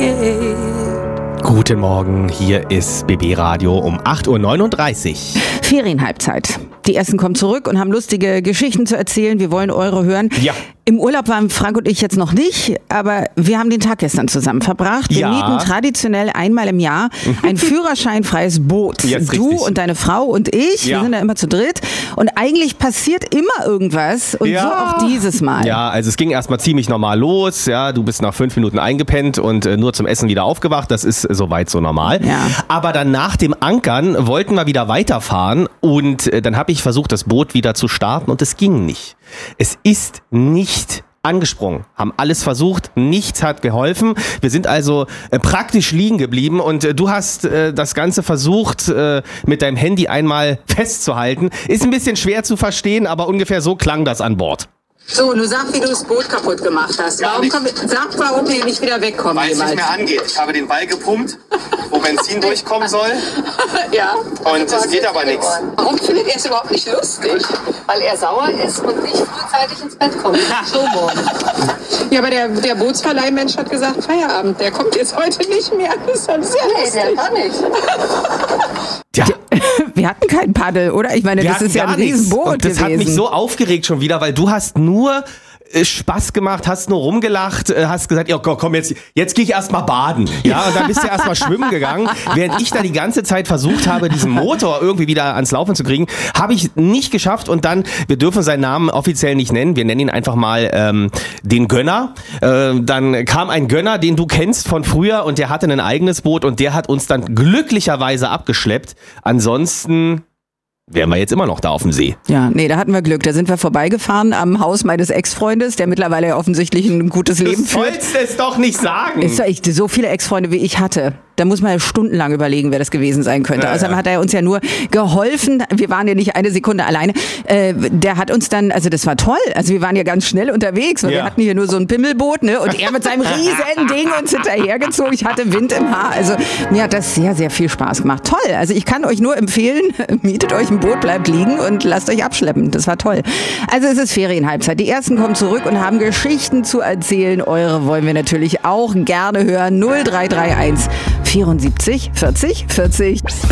Guten Morgen, hier ist BB Radio um 8.39 Uhr. Ferienhalbzeit. Die Ersten kommen zurück und haben lustige Geschichten zu erzählen. Wir wollen eure hören. Ja. Im Urlaub waren Frank und ich jetzt noch nicht, aber wir haben den Tag gestern zusammen verbracht. Wir mieten traditionell einmal im Jahr ein führerscheinfreies Boot. Ja, du richtig. Und deine Frau und ich, wir sind da immer zu dritt. Und eigentlich passiert immer irgendwas und so auch dieses Mal. Ja, also es ging erstmal ziemlich normal los. Ja, du bist nach 5 Minuten eingepennt und nur zum Essen wieder aufgewacht. Das ist soweit so normal. Ja. Aber dann nach dem Ankern wollten wir wieder weiterfahren und dann habe ich versucht, das Boot wieder zu starten und es ging nicht. Es ist nicht angesprungen, haben alles versucht, nichts hat geholfen. Wir sind also praktisch liegen geblieben und du hast das Ganze versucht, mit deinem Handy einmal festzuhalten. Ist ein bisschen schwer zu verstehen, aber ungefähr so klang das an Bord. So, du sag, wie du das Boot kaputt gemacht hast. Sag, warum wir nicht wieder wegkommen. Weil es nicht mehr angeht. Ich habe den Ball gepumpt, wo Benzin durchkommen soll. Ja. Und es geht aber nichts. Warum findet er es überhaupt nicht lustig? Weil er sauer ist und nicht frühzeitig ins Bett kommt. So morgen. Ja, aber der Bootsverleihmensch hat gesagt, Feierabend. Der kommt jetzt heute nicht mehr. Das ist halt sehr lustig. Der kann nicht. Tja. Wir hatten kein Paddel, oder? Ich meine, das ist ja ein Riesenboot und das gewesen. hat mich so aufgeregt schon wieder, weil du hast nur Spaß gemacht, hast nur rumgelacht, hast gesagt, ja komm, jetzt gehe ich erstmal baden. Ja, und dann bist du erstmal schwimmen gegangen. Während ich da die ganze Zeit versucht habe, diesen Motor irgendwie wieder ans Laufen zu kriegen, habe ich nicht geschafft. Und dann, wir dürfen seinen Namen offiziell nicht nennen, wir nennen ihn einfach mal den Gönner. Dann kam ein Gönner, den du kennst von früher und der hatte ein eigenes Boot und der hat uns dann glücklicherweise abgeschleppt. Ansonsten wären wir jetzt immer noch da auf dem See. Ja, nee, da hatten wir Glück. Da sind wir vorbeigefahren am Haus meines Ex-Freundes, der mittlerweile ja offensichtlich ein gutes Leben führt. Du sollst es doch nicht sagen. Ist doch echt so viele Ex-Freunde, wie ich hatte. Da muss man ja stundenlang überlegen, wer das gewesen sein könnte. Außerdem hat er uns ja nur geholfen. Wir waren ja nicht eine Sekunde alleine. Der hat uns dann, also das war toll. Also wir waren ja ganz schnell unterwegs. Und wir hatten hier nur so ein Pimmelboot, ne? Und er mit seinem riesen Ding uns hinterhergezogen. Ich hatte Wind im Haar. Also mir hat das sehr, sehr viel Spaß gemacht. Toll. Also ich kann euch nur empfehlen, mietet euch ein Boot, bleibt liegen und lasst euch abschleppen. Das war toll. Also es ist Ferienhalbzeit. Die Ersten kommen zurück und haben Geschichten zu erzählen. Eure wollen wir natürlich auch gerne hören. 0331 74 40 40.